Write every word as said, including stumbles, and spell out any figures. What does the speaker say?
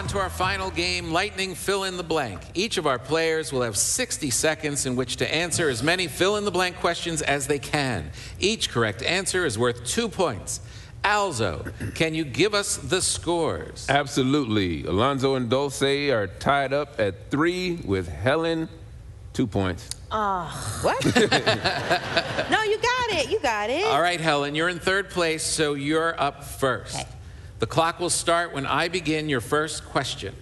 on to our final game, Lightning Fill in the Blank. Each of our players will have sixty seconds in which to answer as many fill-in-the-blank questions as they can. Each correct answer is worth two points. Alzo, can you give us the scores? Absolutely. Alonzo and Dulce are tied up at three with Helen, two points. Oh, what? No, you got it. You got it. All right, Helen, you're in third place, so you're up first. Okay. The clock will start when I begin your first question.